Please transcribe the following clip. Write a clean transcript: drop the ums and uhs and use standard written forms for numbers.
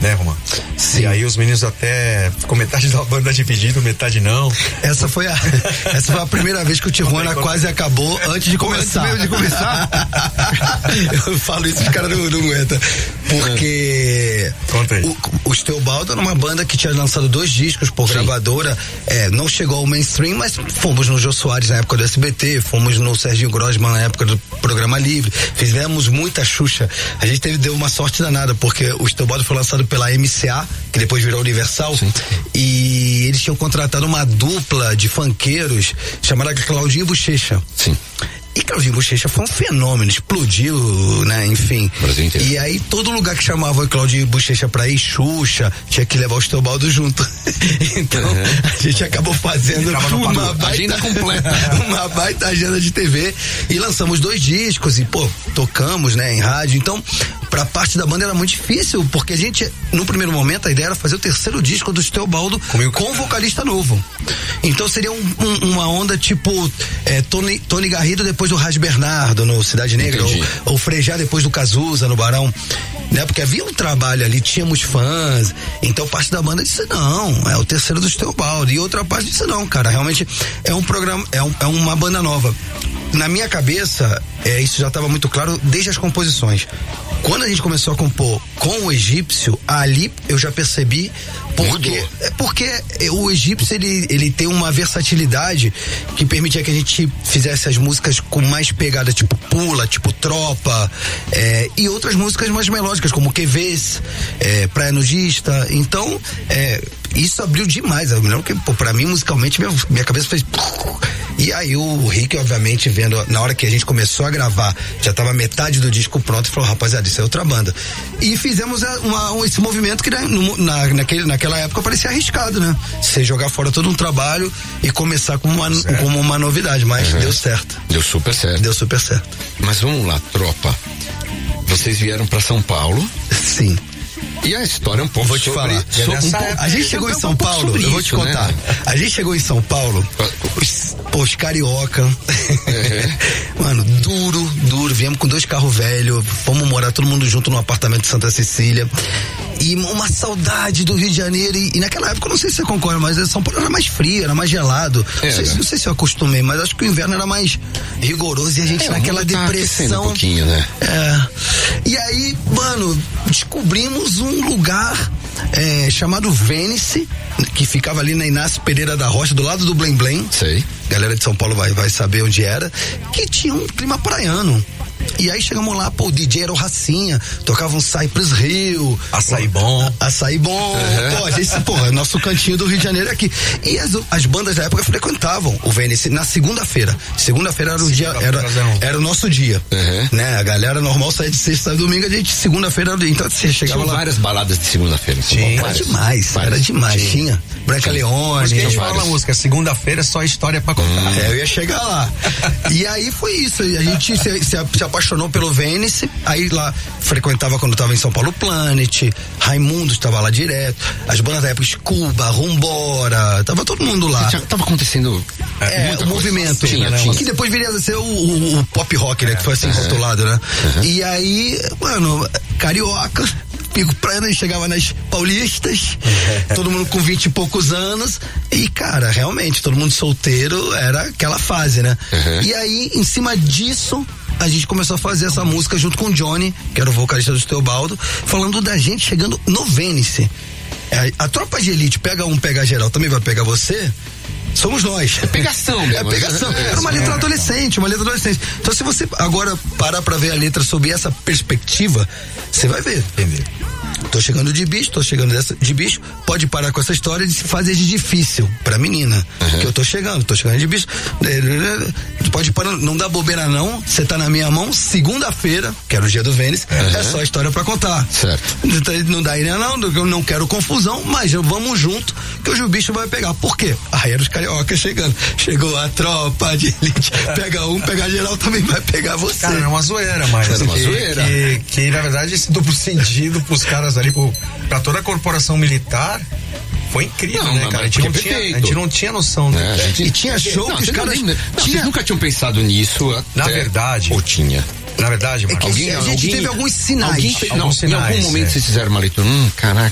né, Romano? Sim. E aí os meninos até ficou metade da banda dividido, metade não. Essa foi a primeira vez que o Tijuana quase acabou antes de começar. Eu falo isso, os caras não aguentam. Porque o Teobaldo era uma banda que tinha lançado 2 discos por gravadora, não chegou ao mainstream, mas fomos no Jô Soares na época do SBT, fomos no Serginho Grossman na época do Programa Livre, fizemos muita Xuxa. A gente deu uma sorte danada, porque o Teobaldo foi lançado pela MCA, que depois virou Universal, e eles tinham contratado uma dupla de funkeiros chamada Claudinho Bochecha. Sim. E Claudinho Bochecha foi um fenômeno, explodiu, né, enfim. Brasil inteiro. E aí todo lugar que chamava o Claudinho Bochecha pra ir, Xuxa, tinha que levar o Teobaldo junto. Então, a gente acabou fazendo uma agenda completa, uma baita agenda de TV, e lançamos 2 discos e, tocamos, né, em rádio. Então, pra parte da banda era muito difícil, porque a gente, no primeiro momento, a ideia era fazer o 3º disco do Teobaldo com um vocalista novo. Então seria uma onda tipo Tony Garrido depois do Raz Bernardo no Cidade Negra, ou Frejá depois do Cazuza no Barão, né? Porque havia um trabalho ali, tínhamos fãs, então parte da banda disse não, é o 3º do Teobaldo, e outra parte disse não, cara, realmente é um programa, é uma banda nova. Na minha cabeça, isso já estava muito claro desde as composições. Quando a gente começou a compor com o Egípcio, ali eu já percebi porque o Egípcio ele tem uma versatilidade que permitia que a gente fizesse as músicas com mais pegada, tipo Pula, tipo Tropa, e outras músicas mais melódicas, como QVs, Praia Nudista. Então, isso abriu demais. Eu me lembro que, pra mim, musicalmente, minha cabeça fez. E aí o Rick, obviamente, vendo, na hora que a gente começou a gravar, já tava metade do disco pronto, e falou, rapaziada, isso é outra banda. E fizemos esse movimento que naquela época parecia arriscado, né? Você jogar fora todo um trabalho e começar como uma novidade, mas deu certo. Deu super certo. Mas vamos lá, Tropa. Vocês vieram pra São Paulo? Sim. E a história é um pouco vou te falar. A gente chegou em São Paulo, eu vou te contar. Né? A gente chegou em São Paulo, os carioca, mano, duro, viemos com 2 carros velhos, fomos morar todo mundo junto num apartamento de Santa Cecília, e uma saudade do Rio de Janeiro, e naquela época, não sei se você concorda, mas São Paulo era mais frio, era mais gelado, não sei se eu acostumei, mas acho que o inverno era mais rigoroso, e a gente naquela depressão. Um pouquinho, né? E aí, mano, descobrimos um lugar chamado Vênice, que ficava ali na Inácio Pereira da Rocha, do lado do Blém Blém. Sei. Galera de São Paulo vai saber onde era, que tinha um clima praiano. E aí chegamos lá, o DJ era o Racinha, tocava um Cypress Hill. Açaí bom. A gente, nosso cantinho do Rio de Janeiro é aqui. E as bandas da época frequentavam o Vênice na segunda-feira. Segunda-feira era o dia, era o nosso dia. Né? A galera normal saía de sexta e domingo, a gente, segunda-feira era o dia. Então você chegava tinha lá. Várias baladas de segunda-feira. Era demais. Tinha Branca Leone. Porque a gente fala a música, segunda-feira é só história pra contar. Eu ia chegar lá. E aí foi isso. A gente se apaixonou pelo Vênice, aí lá frequentava quando estava em São Paulo Planet, Raimundo estava lá direto, as bandas da época, Scuba, Rumbora, tava todo mundo lá. Tava acontecendo o movimento, tinha. Que depois viria a ser o pop rock, né? Que foi assim, rotulado, né? E aí, mano, carioca, Pico Praiano, e chegava nas paulistas, todo mundo com 20 e poucos anos, e cara, realmente, todo mundo solteiro, era aquela fase, né? E aí, em cima disso, a gente começou a fazer essa música junto com o Johnny, que era o vocalista do Teobaldo, falando da gente chegando no Vênice. A tropa de elite pega um, pega geral, também vai pegar você. Somos nós. É pegação mesmo. Era uma letra adolescente, Então se você agora parar pra ver a letra sob essa perspectiva, você vai ver. Entendi. Tô chegando de bicho, de bicho, pode parar com essa história de se fazer de difícil pra menina. Que eu tô chegando de bicho. Pode parar, não dá bobeira não, você tá na minha mão, segunda-feira, que era o dia do Vênice, é só história pra contar. Certo. Não dá ideia não, eu não quero confusão, mas vamos junto, que hoje o bicho vai pegar. Por quê? Aí era os carioca chegando. Chegou a tropa de elite, pega um, pega geral, também vai pegar você. Cara, era uma zoeira, mas era uma zoeira. Que na verdade esse duplo sentido pros caras ali, pra toda a corporação militar, foi incrível, né, cara? A gente não tinha noção. E tinha show que os caras... Vocês nunca tinham pensado nisso? Na verdade... Ou tinha? Na verdade, a gente teve alguns sinais. Em algum momento vocês fizeram uma leitura, caraca,